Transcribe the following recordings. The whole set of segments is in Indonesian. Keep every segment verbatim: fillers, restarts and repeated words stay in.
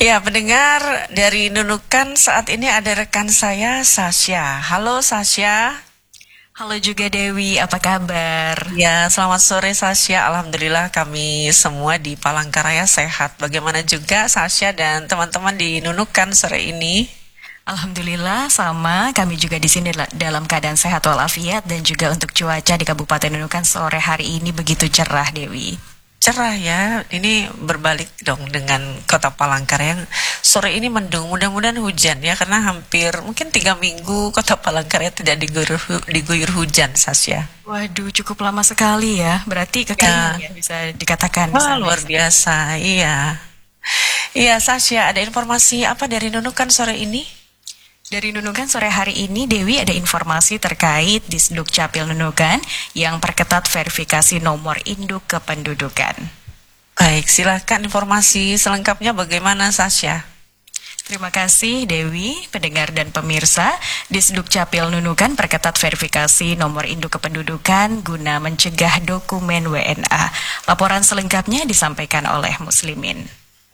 Ya, pendengar dari Nunukan saat ini ada rekan saya, Sasha. Halo Sasha. Halo juga Dewi, apa kabar? Ya, selamat sore Sasha. Alhamdulillah kami semua di Palangkaraya sehat. Bagaimana juga Sasha dan teman-teman di Nunukan sore ini? Alhamdulillah sama, kami juga di sini dalam keadaan sehat walafiat dan juga untuk cuaca di Kabupaten Nunukan sore hari ini begitu cerah, Dewi. Cerah ya, ini berbalik dong dengan kota Palangkaraya yang sore ini mendung. Mudah-mudahan hujan ya, karena hampir mungkin tiga minggu kota Palangkaraya tidak diguyur, diguyur hujan, Sasya. Waduh, cukup lama sekali ya, berarti kekeringan ya, ya bisa dikatakan. Wah, luar biasa, iya. Iya, Sasya, ada informasi apa dari Nunukan sore ini? Dari Nunukan sore hari ini, Dewi, ada informasi terkait Disduk Capil Nunukan yang perketat verifikasi nomor induk kependudukan. Baik, silakan informasi selengkapnya bagaimana, Sasya? Terima kasih Dewi, pendengar dan pemirsa. Disduk Capil Nunukan perketat verifikasi nomor induk kependudukan guna mencegah dokumen W N A. Laporan selengkapnya disampaikan oleh Muslimin.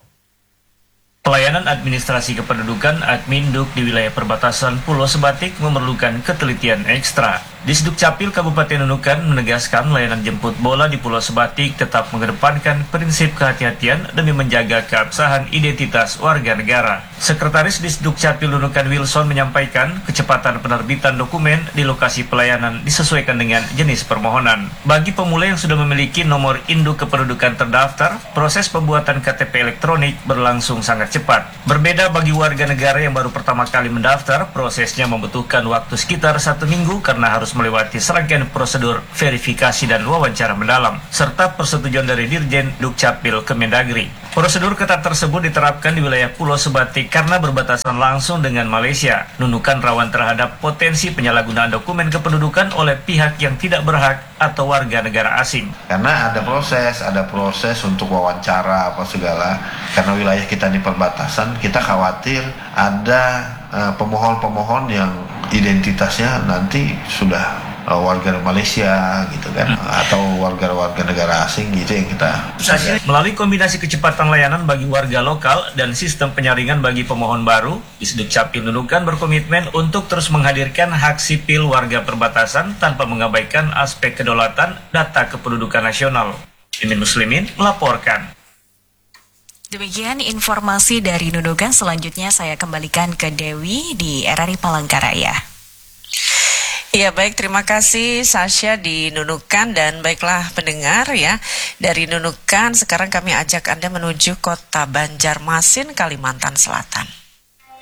Pelayanan administrasi kependudukan Adminduk di wilayah perbatasan Pulau Sebatik memerlukan ketelitian ekstra. Disduk Capil Kabupaten Nunukan menegaskan layanan jemput bola di Pulau Sebatik tetap mengedepankan prinsip kehati-hatian demi menjaga keabsahan identitas warga negara. Sekretaris Disduk Capil Nunukan Wilson menyampaikan kecepatan penerbitan dokumen di lokasi pelayanan disesuaikan dengan jenis permohonan. Bagi pemula yang sudah memiliki nomor induk kependudukan terdaftar, proses pembuatan K T P elektronik berlangsung sangat cepat. Berbeda bagi warga negara yang baru pertama kali mendaftar, prosesnya membutuhkan waktu sekitar satu minggu karena harus melewati serangkaian prosedur verifikasi dan wawancara mendalam, serta persetujuan dari Dirjen Dukcapil Kemendagri. Prosedur ketat tersebut diterapkan di wilayah Pulau Sebatik karena berbatasan langsung dengan Malaysia. Nunukan rawan terhadap potensi penyalahgunaan dokumen kependudukan oleh pihak yang tidak berhak atau warga negara asing. Karena ada proses, ada proses untuk wawancara apa segala. Karena wilayah kita di perbatasan, kita khawatir ada uh, pemohon-pemohon yang identitasnya nanti sudah uh, warga Malaysia gitu kan, hmm. atau warga-warga negara asing gitu yang kita. Melalui kombinasi kecepatan layanan bagi warga lokal dan sistem penyaringan bagi pemohon baru, Disduk Capil Nunukan berkomitmen untuk terus menghadirkan hak sipil warga perbatasan tanpa mengabaikan aspek kedaulatan data kependudukan nasional. Mimin Muslimin melaporkan. Demikian informasi dari Nunukan. Selanjutnya saya kembalikan ke Dewi di R R I Palangkaraya. Iya, baik, terima kasih Sasha di Nunukan. Dan baiklah pendengar ya, dari Nunukan sekarang kami ajak Anda menuju kota Banjarmasin, Kalimantan Selatan.